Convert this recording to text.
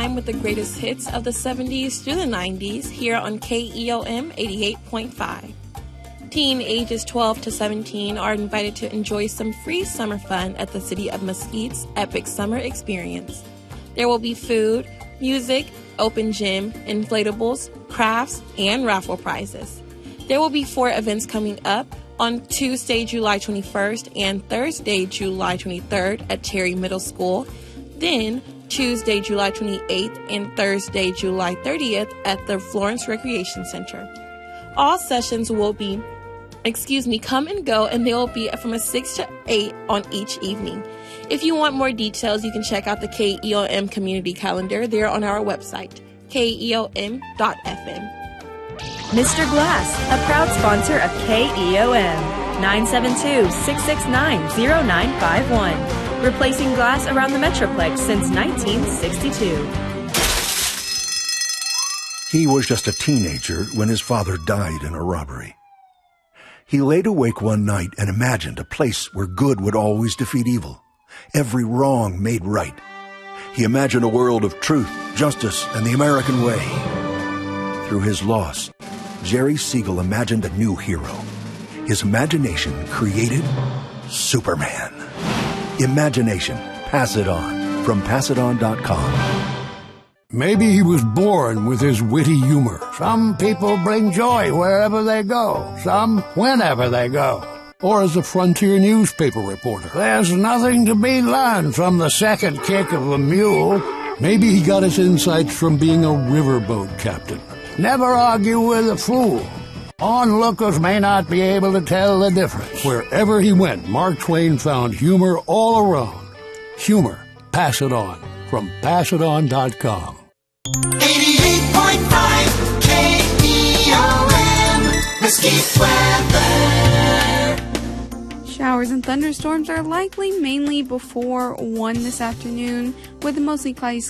time with the greatest hits of the 70s through the 90s here on KEOM 88.5. Teen ages 12 to 17 are invited to enjoy some free summer fun at the City of Mesquite's Epic Summer Experience. There will be food, music, open gym, inflatables, crafts, and raffle prizes. There will be 4 events coming up on Tuesday, July 21st and Thursday, July 23rd at Terry Middle School. Then Tuesday, July 28th and Thursday, July 30th at the Florence Recreation Center. All sessions will be, come and go, and they will be from 6 to 8 on each evening. If you want more details, you can check out the KEOM community calendar there on our website, keom.fm. Mr. Glass, a proud sponsor of KEOM, 972-669-0951. Replacing glass around the Metroplex since 1962. He was just a teenager when his father died in a robbery. He laid awake one night and imagined a place where good would always defeat evil, every wrong made right. He imagined a world of truth, justice, and the American way. Through his loss, Jerry Siegel imagined a new hero. His imagination created Superman. Imagination. Pass it on. From PassItOn.com. Maybe he was born with his witty humor. Some people bring joy wherever they go, some whenever they go. Or as a frontier newspaper reporter. There's nothing to be learned from the second kick of a mule. Maybe he got his insights from being a riverboat captain. Never argue with a fool. Onlookers may not be able to tell the difference. Wherever he went, Mark Twain found humor all around. Humor. Pass it on. From PassItOn.com. 88.5 KEOM, Mesquite weather. Showers and thunderstorms are likely mainly before 1 this afternoon, with a mostly cloudy